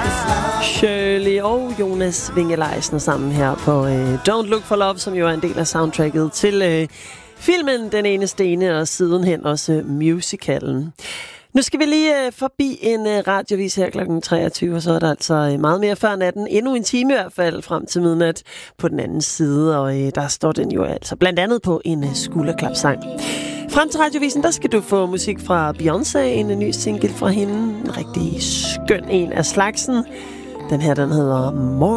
Shirley og Jonas Winge-Leisner sammen her på Don't Look for Love, som jo er en del af soundtracket til filmen Den Eneste Ene, og sidenhen også musicalen. Nu skal vi lige forbi en radiovis her kl. 23, og så er der altså meget mere før natten. Endnu en time i hvert fald frem til midnat på den anden side, og der står den jo altså blandt andet på en skulderklapsang. Frem til radiovisen, der skal du få musik fra Beyoncé, en ny single fra hende. En rigtig skøn en af slagsen. Den her, den hedder More.